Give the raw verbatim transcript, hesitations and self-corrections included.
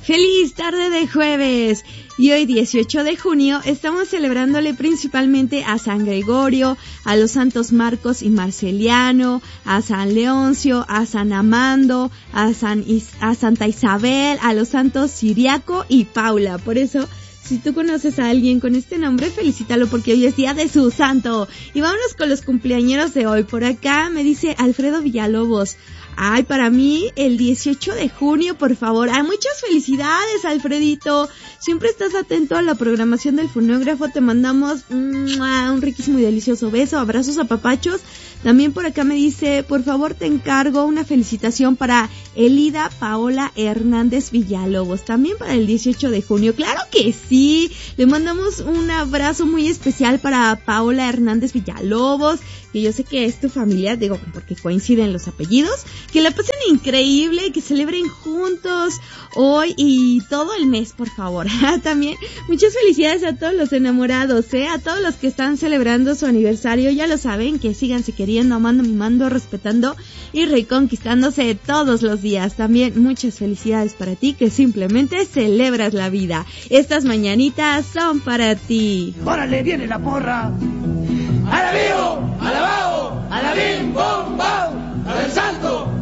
Feliz tarde de jueves. Y hoy dieciocho de junio estamos celebrándole principalmente a San Gregorio, a los santos Marcos y Marceliano, a San Leoncio, a San Amando, a, San Is- a Santa Isabel, a los santos Ciriaco y Paula. Por eso, si tú conoces a alguien con este nombre, felicítalo porque hoy es día de su santo. Y vámonos con los cumpleañeros de hoy. Por acá me dice Alfredo Villalobos. Ay, para mí, el dieciocho de junio, por favor. Ay, muchas felicidades, Alfredito. Siempre estás atento a la programación del fonógrafo. Te mandamos un, un riquísimo y delicioso beso. Abrazos a papachos. También por acá me dice, por favor, te encargo una felicitación para Elida Paola Hernández Villalobos. También para el dieciocho de junio. ¡Claro que sí! Le mandamos un abrazo muy especial para Paola Hernández Villalobos, que yo sé que es tu familia, digo, porque coinciden los apellidos. Que la pasen increíble, que celebren juntos hoy y todo el mes, por favor. También muchas felicidades a todos los enamorados, ¿eh? A todos los que están celebrando su aniversario. Ya lo saben, que síganse queriendo, amando, mimando, respetando y reconquistándose todos los días. También muchas felicidades para ti, que simplemente celebras la vida. Estas mañanitas son para ti. ¡Órale, viene la porra! ¡A la vivo! ¡A la bao! ¡A la bim, bom, bam! ¡A ver, salta!